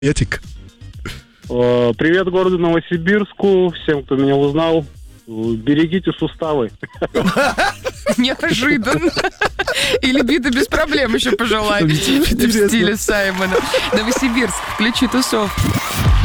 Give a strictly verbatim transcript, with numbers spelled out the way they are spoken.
Этик. Привет городу Новосибирску, всем, кто меня узнал. Берегите суставы. Неожиданно. И либидо без проблем еще пожелай. В стиле Саймона. Новосибирск, включи тусовку.